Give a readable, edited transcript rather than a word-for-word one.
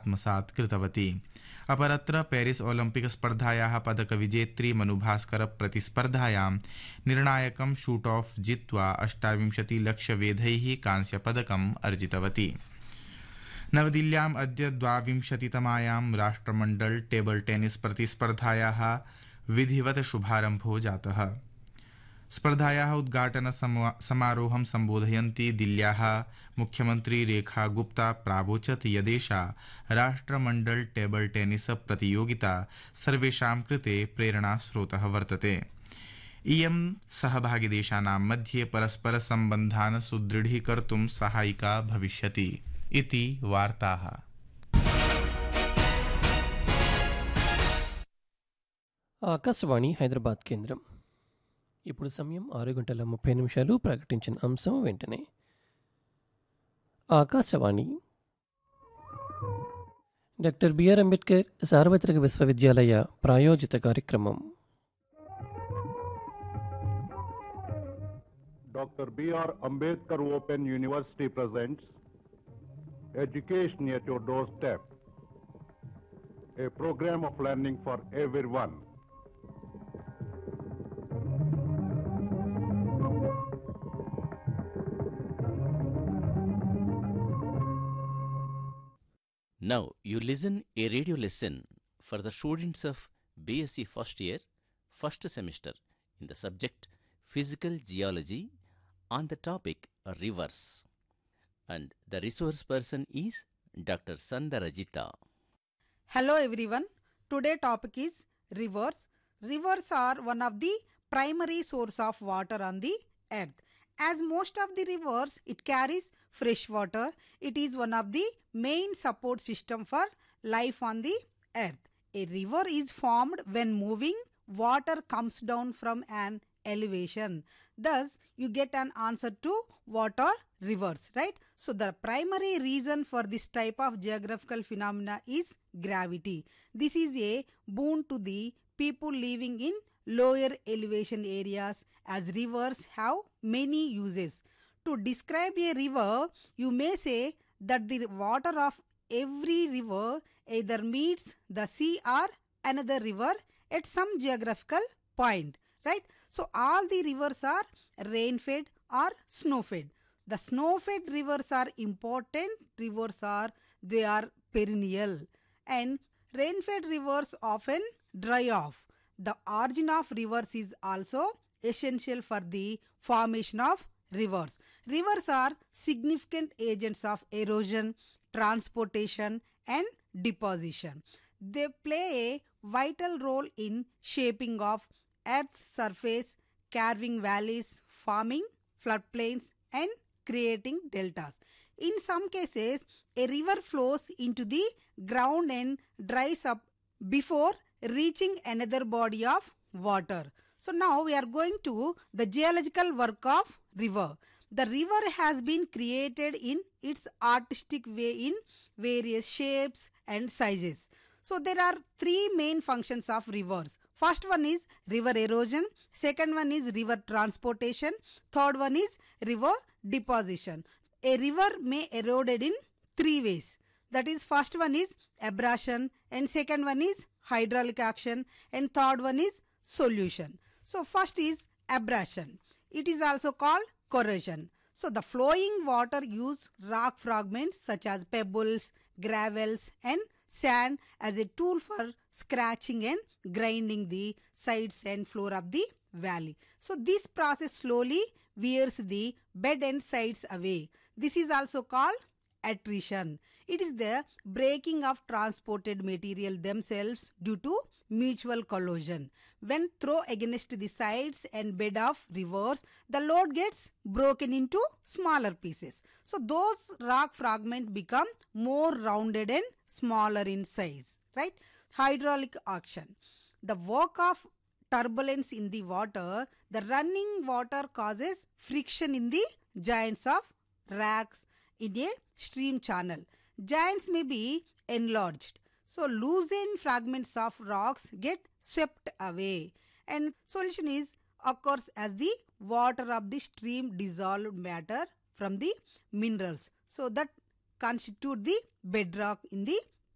आत्मसात् कृतवती। अपरत्र Paris Olympic स्पर्धायाः पदकविजेत्री मनुभास्कर प्रतिस्पर्धायां निर्णायकं shoot of जित्वा 28 लक्षवेधैः कांस्यपदकम् अर्जितवती। नवदिल्ल्याम् अद्य 22तमायां राष्ट्रमण्डल टेबल टेनिस प्रतिस्पर्धायाः विधिवत् शुभारम्भो जातः। स्पर्धायाः उद्घाटन समारोहं सम्बोधयन्ती दिल्ल्याः मुख्यमन्त्री रेखा गुप्ता प्रावोचत् यदेषा राष्ट्रमण्डल टेबल टेनिस प्रतियोगिता सर्वेषां कृते प्रेरणास्रोतः वर्तते। इयं सहभागिदेशानां मध्ये परस्पर सम्बन्धान् सुदृढीकर्तुं सहायिका भविष्यति इति वार्ताः। ఆకాశవాణి హైదరాబాద్ కేంద్రం. ఇప్పుడు సమయం 6:30 ప్రకటించిన అంశం వెంటనే. ఆకాశవాణి డాక్టర్ బిఆర్ అంబేద్కర్ సార్వత్రిక విశ్వవిద్యాలయ ప్రాయోజిత కార్యక్రమం. Dr. B.R. Ambedkar Open University presents Education at Your Doorstep, a program of learning for everyone. Now you listen a radio lesson for the students of BSc first year, first semester in the subject Physical Geology on the topic Rivers. And the resource person is Dr. Sandarajita. Hello everyone. Today topic is rivers. Rivers are one of the primary source of water on the earth. As most of the rivers, it carries fresh water. It is one of the main support system for life on the earth. A river is formed when moving water comes down from an elevation. Thus, you get an answer to what are rivers, right? So, the primary reason for this type of geographical phenomena is gravity. This is a boon to the people living in lower elevation areas, as rivers have many uses. To describe a river, you may say that the water of every river either meets the sea or another river at some geographical point, right? So all the rivers are rain-fed or snow-fed. The snow-fed rivers are important rivers, they are perennial, and rain-fed rivers often dry off. The origin of rivers is also essential for the formation of rivers. Rivers are significant agents of erosion, transportation, and deposition. They play a vital role in shaping of Earth's surface, carving valleys, forming floodplains, and creating deltas. In some cases, a river flows into the ground and dries up before reaching another body of water. So now we are going to the geological work of river. The river has been created in its artistic way in various shapes and sizes. So there are three main functions of rivers. First one is river erosion, second one is river transportation, third one is river deposition. A river may eroded in three ways. That is, first one is abrasion, and second one is hydraulic action, and third one is solution. So first is abrasion. It is also called corrosion. So the flowing water use rock fragments such as pebbles, gravels, and sand as a tool for scratching and grinding the sides and floor of the valley. So this process slowly wears the bed and sides away. This is also called attrition. It is the breaking of transported material themselves due to mutual collision. When thrown against the sides and bed of rivers, the load gets broken into smaller pieces. So those rock fragments become more rounded and smaller in size, right? Hydraulic action. The work of turbulence in the water, the running water causes friction in the joints of racks in a stream channel. Joints may be enlarged. So loosened fragments of rocks get swept away, and solution is occurs as the water of the stream dissolved matter from the minerals, so that constitute the bedrock in the